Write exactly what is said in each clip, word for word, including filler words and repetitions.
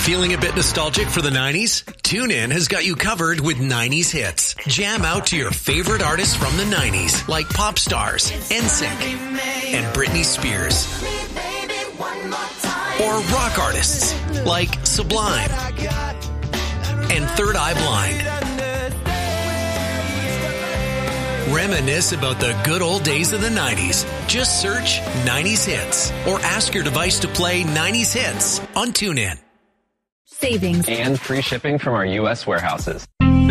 Feeling a bit nostalgic for the nineties? TuneIn has got you covered with nineties hits. Jam out to your favorite artists from the nineties, like Pop Stars, N Sync, and Britney Spears. Or rock artists, like Sublime and Third Eye Blind. Reminisce about the good old days of the nineties. Just search nineties hits or ask your device to play nineties hits on TuneIn. Savings and free shipping from our U S warehouses.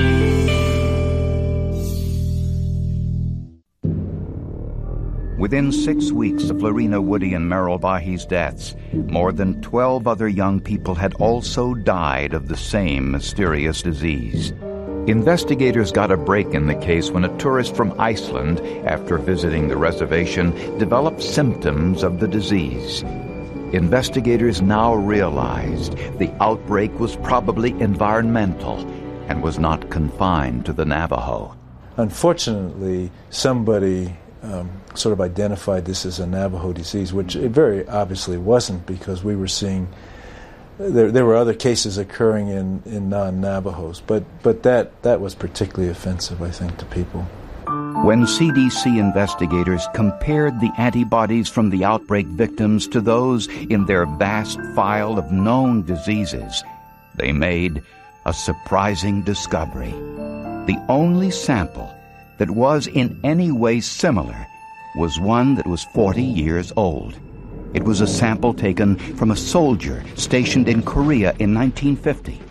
Within six weeks of Florina Woody and Merrill Bahi's deaths, more than twelve other young people had also died of the same mysterious disease. Investigators got a break in the case when a tourist from Iceland, after visiting the reservation, developed symptoms of the disease. Investigators now realized the outbreak was probably environmental and was not confined to the Navajo. Unfortunately, somebody um, sort of identified this as a Navajo disease, which it very obviously wasn't, because we were seeing there, there were other cases occurring in, in non-Navajos, but, but that, that was particularly offensive, I think, to people. When C D C investigators compared the antibodies from the outbreak victims to those in their vast file of known diseases, they made a surprising discovery. The only sample that was in any way similar was one that was forty years old. It was a sample taken from a soldier stationed in Korea in nineteen fifty.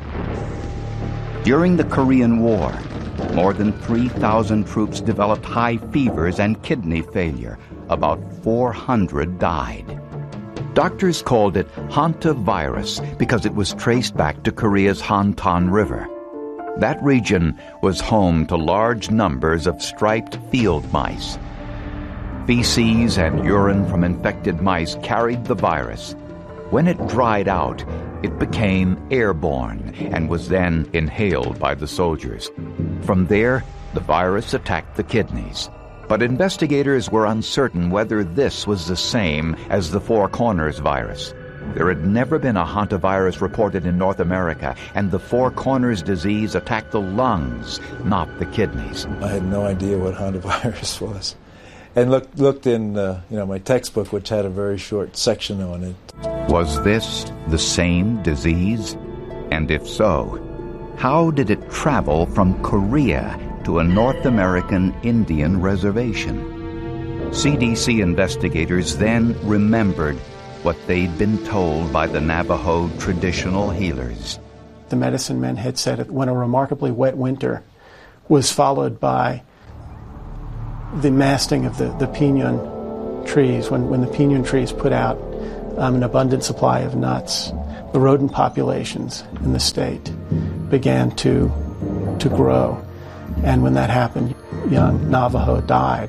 During the Korean War, more than three thousand troops developed high fevers and kidney failure. About four hundred died. Doctors called it hantavirus because it was traced back to Korea's Hantan River. That region was home to large numbers of striped field mice. Feces and urine from infected mice carried the virus. When it dried out, it became airborne and was then inhaled by the soldiers. From there, the virus attacked the kidneys. But investigators were uncertain whether this was the same as the Four Corners virus. There had never been a hantavirus reported in North America, and the Four Corners disease attacked the lungs, not the kidneys. I had no idea what hantavirus was. And looked looked in uh, you know my textbook, which had a very short section on it. Was this the same disease? And if so, how did it travel from Korea to a North American Indian reservation? C D C investigators then remembered what they'd been told by the Navajo traditional healers. The medicine men had said that when a remarkably wet winter was followed by the masting of the, the pinon trees, when, when the pinon trees put out um, an abundant supply of nuts, the rodent populations in the state began to, to grow. And when that happened, young Navajo died.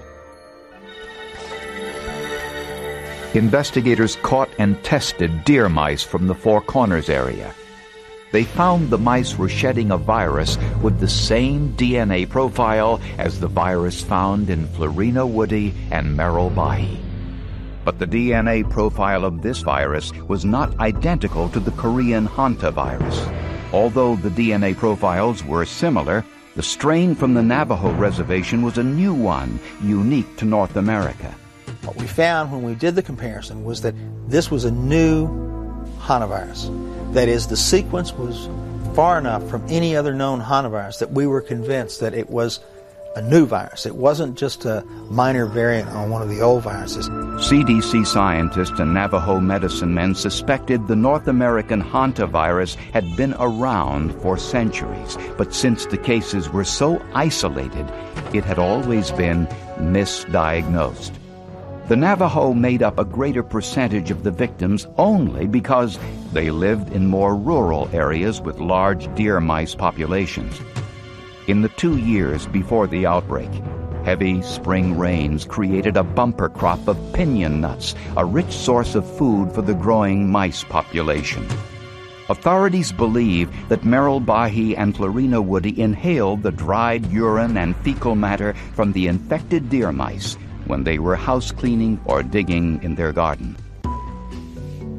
Investigators caught and tested deer mice from the Four Corners area. They found the mice were shedding a virus with the same D N A profile as the virus found in Florina Woody and Merrill Bahi. But the D N A profile of this virus was not identical to the Korean hantavirus. Although the D N A profiles were similar, the strain from the Navajo reservation was a new one, unique to North America. What we found when we did the comparison was that this was a new hantavirus. That is, the sequence was far enough from any other known hantavirus that we were convinced that it was a new virus. It wasn't just a minor variant on one of the old viruses. C D C scientists and Navajo medicine men suspected the North American hantavirus had been around for centuries, but since the cases were so isolated, it had always been misdiagnosed. The Navajo made up a greater percentage of the victims only because they lived in more rural areas with large deer mice populations. In the two years before the outbreak, heavy spring rains created a bumper crop of pinon nuts, a rich source of food for the growing mice population. Authorities believe that Merrill Bahi and Florina Woody inhaled the dried urine and fecal matter from the infected deer mice when they were house cleaning or digging in their garden.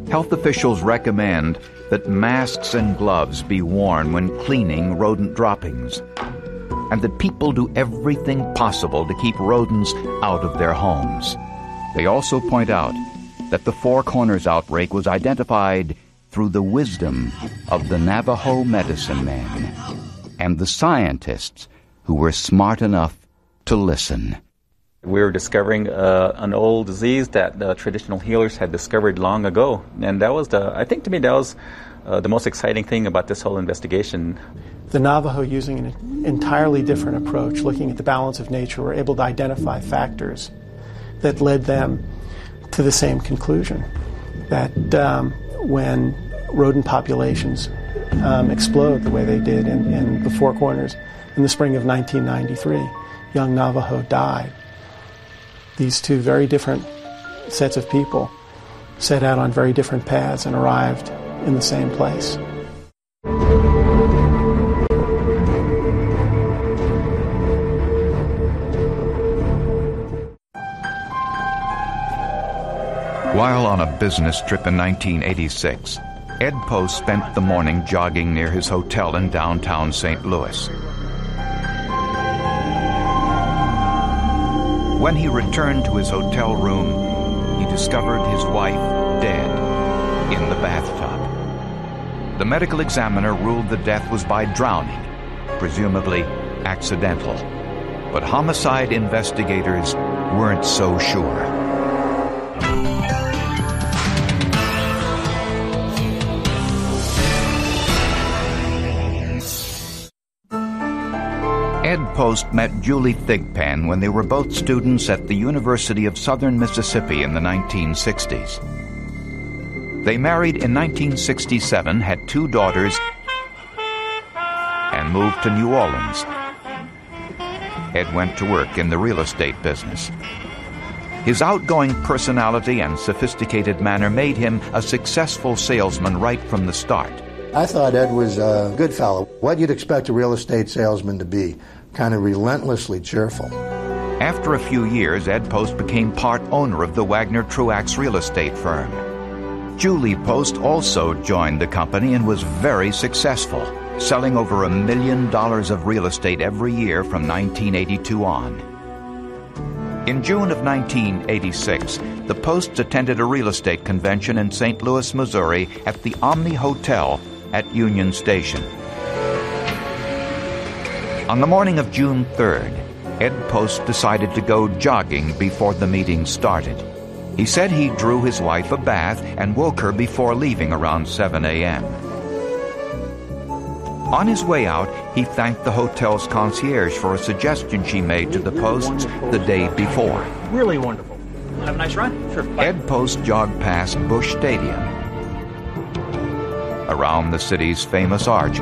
Health officials recommend that masks and gloves be worn when cleaning rodent droppings, and that people do everything possible to keep rodents out of their homes. They also point out that the Four Corners outbreak was identified through the wisdom of the Navajo medicine men and the scientists who were smart enough to listen. We were discovering uh, an old disease that the traditional healers had discovered long ago. And that was the, I think to me, that was uh, the most exciting thing about this whole investigation. The Navajo, using an entirely different approach, looking at the balance of nature, were able to identify factors that led them to the same conclusion, that um, when rodent populations um, explode the way they did in, in the Four Corners in the spring of nineteen ninety-three, young Navajo died. These two very different sets of people set out on very different paths and arrived in the same place. While on a business trip in nineteen eighty-six, Ed Post spent the morning jogging near his hotel in downtown Saint Louis. When he returned to his hotel room, he discovered his wife dead in the bathtub. The medical examiner ruled the death was by drowning, presumably accidental. But homicide investigators weren't so sure. Ed Post met Julie Thigpen when they were both students at the University of Southern Mississippi in the nineteen sixties. They married in nineteen sixty-seven, had two daughters, and moved to New Orleans. Ed went to work in the real estate business. His outgoing personality and sophisticated manner made him a successful salesman right from the start. I thought Ed was a good fellow. What you'd expect a real estate salesman to be, kind of relentlessly cheerful. After a few years, Ed Post became part owner of the Wagner Truax real estate firm. Julie Post also joined the company and was very successful, selling over a million dollars of real estate every year from nineteen eighty-two on. In June of nineteen eighty-six, the Posts attended a real estate convention in Saint Louis, Missouri at the Omni Hotel at Union Station. On the morning of June third, Ed Post decided to go jogging before the meeting started. He said he drew his wife a bath and woke her before leaving around seven a.m. On his way out, he thanked the hotel's concierge for a suggestion she made to the Posts the day before. Really wonderful. Have a nice run. Sure. Bye. Ed Post jogged past Busch Stadium, around the city's famous arch,